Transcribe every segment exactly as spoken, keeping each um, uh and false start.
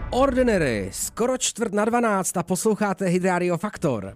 Ordinary, skoro čtvrt na dvanáct a posloucháte Hit Radio Faktor.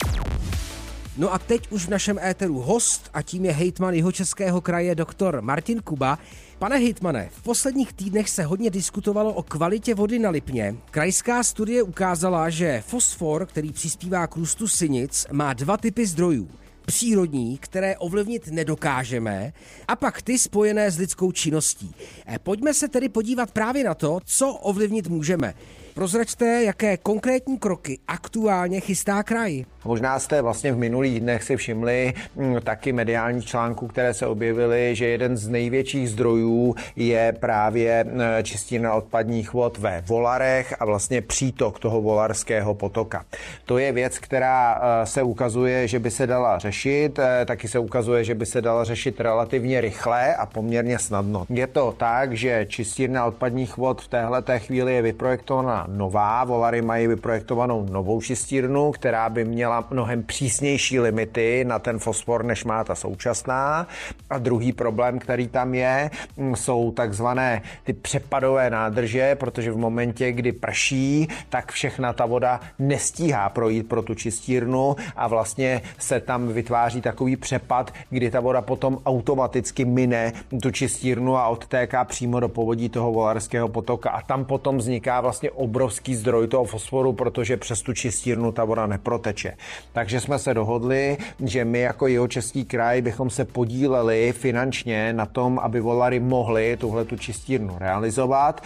No a teď už v našem éteru host a tím je hejtman Jihočeského kraje doktor Martin Kuba. Pane hejtmane, v posledních týdnech se hodně diskutovalo o kvalitě vody na Lipně. Krajská studie ukázala, že fosfor, který přispívá k růstu sinic, má dva typy zdrojů. Přírodní, které ovlivnit nedokážeme, a pak ty spojené s lidskou činností. Pojďme se tedy podívat právě na to, co ovlivnit můžeme. Prozraďte, jaké konkrétní kroky aktuálně chystá kraj. Možná jste vlastně v minulých dnech si všimli m, taky mediální článků, které se objevily, že jeden z největších zdrojů je právě čistírna odpadních vod ve Volarech a vlastně přítok toho Volarského potoka. To je věc, která se ukazuje, že by se dala řešit, taky se ukazuje, že by se dala řešit relativně rychle a poměrně snadno. Je to tak, že čistírna odpadních vod v téhleté chvíli je vyprojektovaná nová, Volary mají vyprojektovanou novou čistírnu, která by měla mnohem přísnější limity na ten fosfor, než má ta současná. A druhý problém, který tam je, jsou takzvané ty přepadové nádrže, protože v momentě, kdy prší, tak všechna ta voda nestíhá projít pro tu čistírnu a vlastně se tam vytváří takový přepad, kdy ta voda potom automaticky mine tu čistírnu a odtéká přímo do povodí toho Volarského potoka. A tam potom vzniká vlastně obrovský zdroj toho fosforu, protože přes tu čistírnu ta voda neproteče. Takže jsme se dohodli, že my jako Jihočeský kraj bychom se podíleli finančně na tom, aby Volary mohly tuhletu čistírnu realizovat.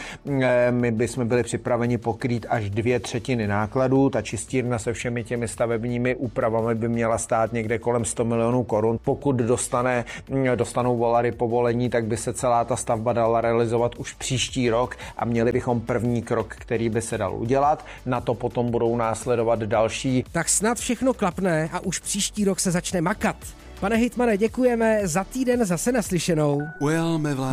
My bychom byli připraveni pokrýt až dvě třetiny nákladů. Ta čistírna se všemi těmi stavebními úpravami by měla stát někde kolem sto milionů korun. Pokud dostane, dostanou Volary povolení, tak by se celá ta stavba dala realizovat už příští rok a měli bychom první krok, který by se dal udělat. Na to potom budou následovat další. Tak snad všechno klapne a už příští rok se začne makat. Pane hejtmane, děkujeme, za týden zase naslyšenou.